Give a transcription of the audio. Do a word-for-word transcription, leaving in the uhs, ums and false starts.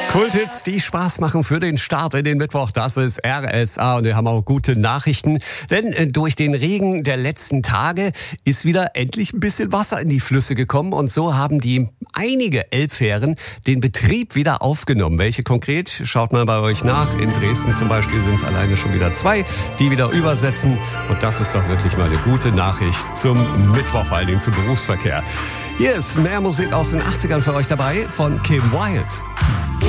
Kulthits, die Spaß machen für den Start in den Mittwoch. Das ist R S A und wir haben auch gute Nachrichten. Denn äh, durch den Regen der letzten Tage ist wieder endlich ein bisschen Wasser in die Flüsse gekommen. Und so haben die einige Elbfähren den Betrieb wieder aufgenommen. Welche konkret? Schaut mal bei euch nach. In Dresden zum Beispiel sind es alleine schon wieder zwei, die wieder übersetzen. Und das ist doch wirklich mal eine gute Nachricht zum Mittwoch, vor allen Dingen zum Berufsverkehr. Hier ist mehr Musik aus den achtzigern für euch dabei von Kim Wilde.